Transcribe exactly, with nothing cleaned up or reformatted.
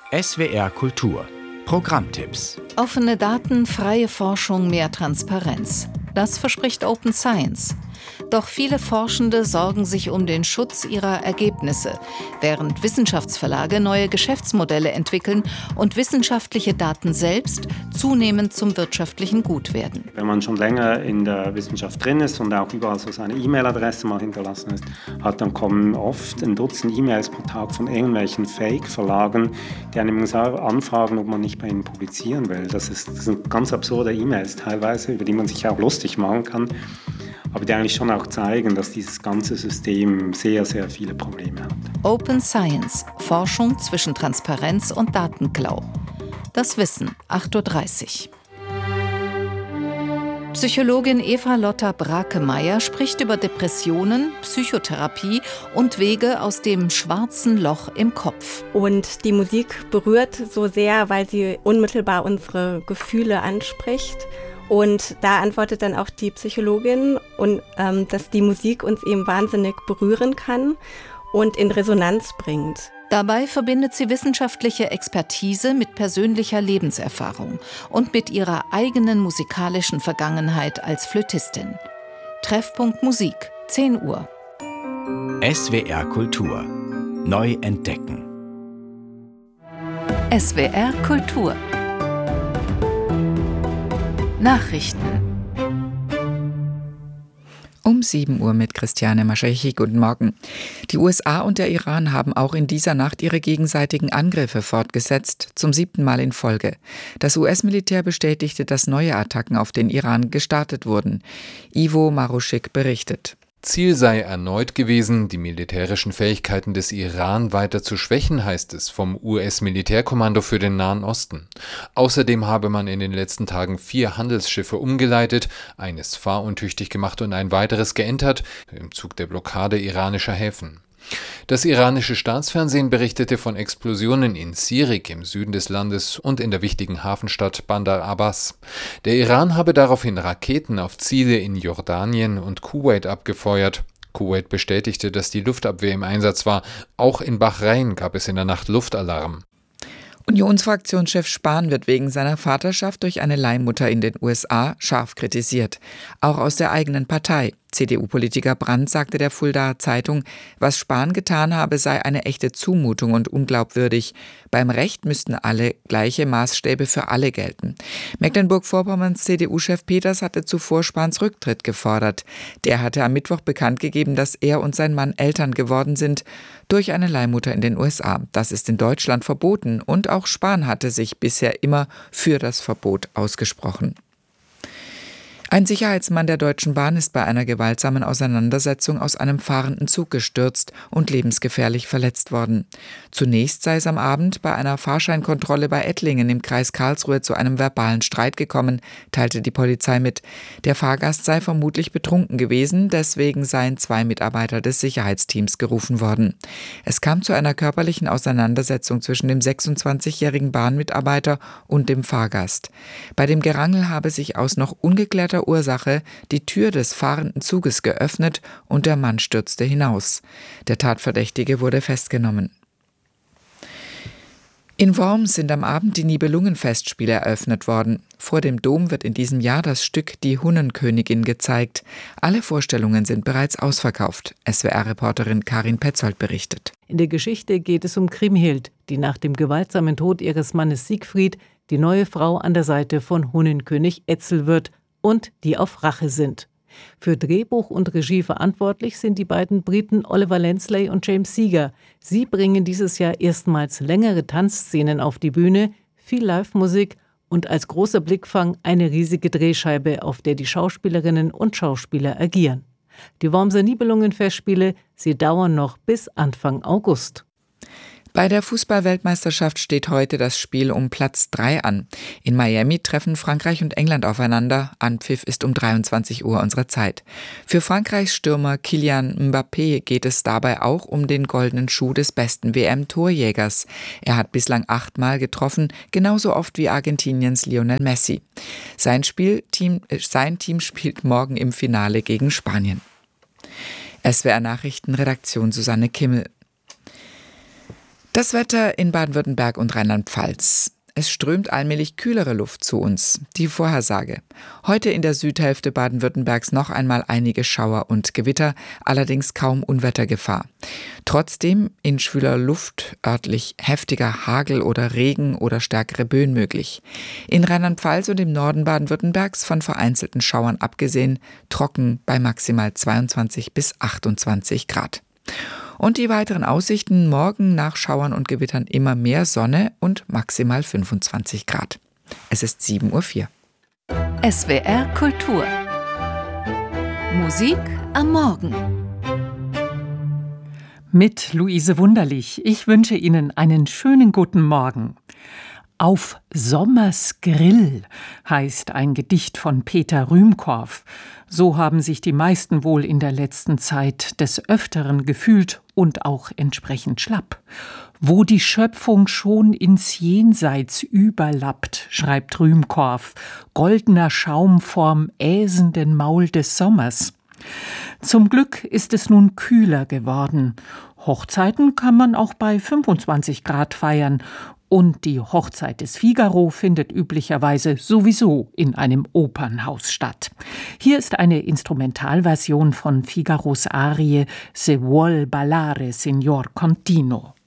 S W R Kultur. Programmtipps. Offene Daten, freie Forschung, mehr Transparenz. Das verspricht Open Science. Doch viele Forschende sorgen sich um den Schutz ihrer Ergebnisse, während Wissenschaftsverlage neue Geschäftsmodelle entwickeln und wissenschaftliche Daten selbst zunehmend zum wirtschaftlichen Gut werden. Wenn man schon länger in der Wissenschaft drin ist und auch überall so seine E-Mail-Adresse mal hinterlassen ist, hat, dann kommen oft ein Dutzend E-Mails pro Tag von irgendwelchen Fake-Verlagen, die einem anfragen, ob man nicht bei ihnen publizieren will. Das, ist, das sind ganz absurde E-Mails teilweise, über die man sich auch lustig machen kann, aber die eigentlich schon auch zeigen, dass dieses ganze System sehr, sehr viele Probleme hat. Open Science – Forschung zwischen Transparenz und Datenklau. Das Wissen, acht Uhr dreißig. Psychologin Eva Lotta Brakemeyer spricht über Depressionen, Psychotherapie und Wege aus dem schwarzen Loch im Kopf. Und die Musik berührt so sehr, weil sie unmittelbar unsere Gefühle anspricht. Und da antwortet dann auch die Psychologin, und, ähm, dass die Musik uns eben wahnsinnig berühren kann und in Resonanz bringt. Dabei verbindet sie wissenschaftliche Expertise mit persönlicher Lebenserfahrung und mit ihrer eigenen musikalischen Vergangenheit als Flötistin. Treffpunkt Musik, zehn Uhr. S W R Kultur. Neu entdecken. S W R Kultur. Nachrichten. Um sieben Uhr mit Christiane Maschachi. Guten Morgen. Die U S A und der Iran haben auch in dieser Nacht ihre gegenseitigen Angriffe fortgesetzt, zum siebten Mal in Folge. Das U S-Militär bestätigte, dass neue Attacken auf den Iran gestartet wurden. Ivo Maruschik berichtet. Ziel sei erneut gewesen, die militärischen Fähigkeiten des Iran weiter zu schwächen, heißt es vom U S-Militärkommando für den Nahen Osten. Außerdem habe man in den letzten Tagen vier Handelsschiffe umgeleitet, eines fahruntüchtig gemacht und ein weiteres geentert, im Zug der Blockade iranischer Häfen. Das iranische Staatsfernsehen berichtete von Explosionen in Sirik im Süden des Landes und in der wichtigen Hafenstadt Bandar Abbas. Der Iran habe daraufhin Raketen auf Ziele in Jordanien und Kuwait abgefeuert. Kuwait bestätigte, dass die Luftabwehr im Einsatz war. Auch in Bahrain gab es in der Nacht Luftalarm. Unionsfraktionschef Spahn wird wegen seiner Vaterschaft durch eine Leihmutter in den U S A scharf kritisiert. Auch aus der eigenen Partei. C D U-Politiker Brandt sagte der Fuldaer Zeitung, was Spahn getan habe, sei eine echte Zumutung und unglaubwürdig. Beim Recht müssten alle gleiche Maßstäbe für alle gelten. Mecklenburg-Vorpommerns C D U-Chef Peters hatte zuvor Spahns Rücktritt gefordert. Der hatte am Mittwoch bekannt gegeben, dass er und sein Mann Eltern geworden sind durch eine Leihmutter in den U S A. Das ist in Deutschland verboten und auch Spahn hatte sich bisher immer für das Verbot ausgesprochen. Ein Sicherheitsmann der Deutschen Bahn ist bei einer gewaltsamen Auseinandersetzung aus einem fahrenden Zug gestürzt und lebensgefährlich verletzt worden. Zunächst sei es am Abend bei einer Fahrscheinkontrolle bei Ettlingen im Kreis Karlsruhe zu einem verbalen Streit gekommen, teilte die Polizei mit. Der Fahrgast sei vermutlich betrunken gewesen, deswegen seien zwei Mitarbeiter des Sicherheitsteams gerufen worden. Es kam zu einer körperlichen Auseinandersetzung zwischen dem sechsundzwanzigjährigen Bahnmitarbeiter und dem Fahrgast. Bei dem Gerangel habe sich aus noch ungeklärter Ursache die Tür des fahrenden Zuges geöffnet und der Mann stürzte hinaus. Der Tatverdächtige wurde festgenommen. In Worms sind am Abend die Nibelungenfestspiele eröffnet worden. Vor dem Dom wird in diesem Jahr das Stück Die Hunnenkönigin gezeigt. Alle Vorstellungen sind bereits ausverkauft. S W R-Reporterin Karin Petzold berichtet. In der Geschichte geht es um Kriemhild, die nach dem gewaltsamen Tod ihres Mannes Siegfried die neue Frau an der Seite von Hunnenkönig Etzel wird und die auf Rache sind. Für Drehbuch und Regie verantwortlich sind die beiden Briten Oliver Lansley und James Seeger. Sie bringen dieses Jahr erstmals längere Tanzszenen auf die Bühne, viel Live-Musik und als großer Blickfang eine riesige Drehscheibe, auf der die Schauspielerinnen und Schauspieler agieren. Die Wormser Nibelungenfestspiele, sie dauern noch bis Anfang August. Bei der Fußball-Weltmeisterschaft steht heute das Spiel um Platz drei an. In Miami treffen Frankreich und England aufeinander. Anpfiff ist um dreiundzwanzig Uhr unserer Zeit. Für Frankreichs Stürmer Kylian Mbappé geht es dabei auch um den goldenen Schuh des besten W M-Torjägers. Er hat bislang achtmal getroffen, genauso oft wie Argentiniens Lionel Messi. Sein Spielteam, äh, sein Team spielt morgen im Finale gegen Spanien. S W R Nachrichten, Redaktion Susanne Kimmel. Das Wetter in Baden-Württemberg und Rheinland-Pfalz. Es strömt allmählich kühlere Luft zu uns. Die Vorhersage. Heute in der Südhälfte Baden-Württembergs noch einmal einige Schauer und Gewitter, allerdings kaum Unwettergefahr. Trotzdem in schwüler Luft örtlich heftiger Hagel oder Regen oder stärkere Böen möglich. In Rheinland-Pfalz und im Norden Baden-Württembergs von vereinzelten Schauern abgesehen, trocken bei maximal zweiundzwanzig bis achtundzwanzig Grad. Und die weiteren Aussichten: morgen nach Schauern und Gewittern immer mehr Sonne und maximal fünfundzwanzig Grad. Es ist sieben Uhr vier. S W R Kultur. Musik am Morgen. Mit Luise Wunderlich. Ich wünsche Ihnen einen schönen guten Morgen. Auf Sommers Grill heißt ein Gedicht von Peter Rühmkorff. So haben sich die meisten wohl in der letzten Zeit des Öfteren gefühlt und auch entsprechend schlapp. Wo die Schöpfung schon ins Jenseits überlappt, schreibt Rühmkorff, goldener Schaum vorm äsenden Maul des Sommers. Zum Glück ist es nun kühler geworden. Hochzeiten kann man auch bei fünfundzwanzig Grad feiern. Und die Hochzeit des Figaro findet üblicherweise sowieso in einem Opernhaus statt. Hier ist eine Instrumentalversion von Figaros Arie Se vuol ballare, signor Contino.